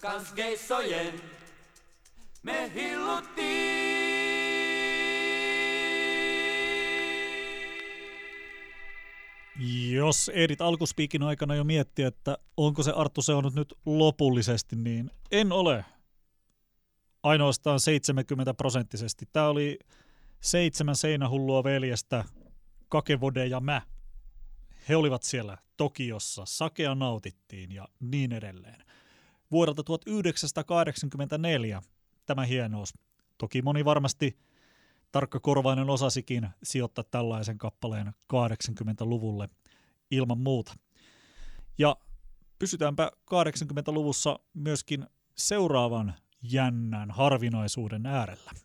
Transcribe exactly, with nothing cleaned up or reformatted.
Kans geissojen me hilluttiin. Jos ehdit alkuspiikin aikana jo miettiä, että onko se Arttu seonnut nyt lopullisesti, niin en ole. Ainoastaan seitsemänkymmentä prosenttisesti. Tämä oli seitsemän seinähullua veljestä, Kakevode ja mä. He olivat siellä Tokiossa, sakea nautittiin ja niin edelleen. Vuodelta tuhatyhdeksänsataakahdeksankymmentäneljä tämä hienous. Toki moni varmasti tarkkakorvainen osasikin sijoittaa tällaisen kappaleen kahdeksankymmentäluvulle ilman muuta. Ja pysytäänpä kahdeksankymmentäluvussa myöskin seuraavan jännän harvinaisuuden äärellä.